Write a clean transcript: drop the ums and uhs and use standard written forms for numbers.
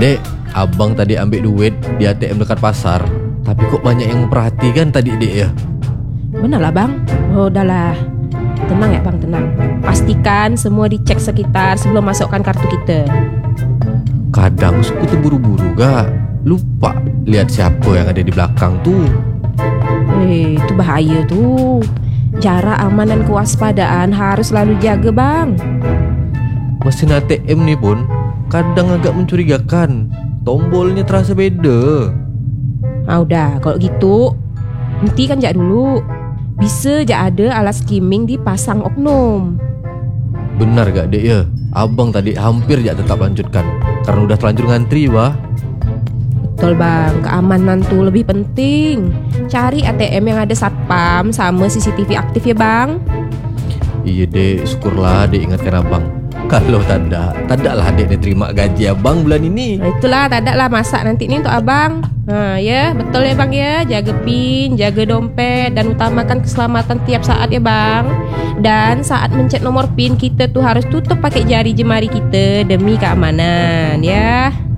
Dek, abang tadi ambil duit di ATM dekat pasar. Tapi kok banyak yang memperhatikan tadi dek ya? Benar lah bang. Oh udahlah, tenang ya bang, tenang. Pastikan semua dicek sekitar sebelum masukkan kartu kita. Kadang suku tuh buru-buru gak, lupa lihat siapa yang ada di belakang tuh. Itu bahaya tuh. Jarak aman dan kewaspadaan harus selalu jaga bang. Mesin ATM nih pun kadang agak mencurigakan. Tombolnya terasa beda. Udah, kalau gitu hentikan jak dulu. Bisa jak ada alat skimming dipasang oknum. Benar gak dek ya? Abang tadi hampir jak tetap lanjutkan karena udah terlanjur ngantri wah. Betul bang, keamanan tuh lebih penting. Cari ATM yang ada satpam sama CCTV aktif ya bang. Iya dek, syukurlah dek ingatkan abang. Kalau tak ada lah dek nih terima gaji abang bulan ini. Nah itulah, tak ada lah masak nanti nih untuk abang. Nah ya, betul ya bang ya. Jaga PIN, jaga dompet, dan utamakan keselamatan tiap saat ya bang. Dan saat mencet nomor PIN kita tuh harus tutup pakai jari jemari kita demi keamanan ya.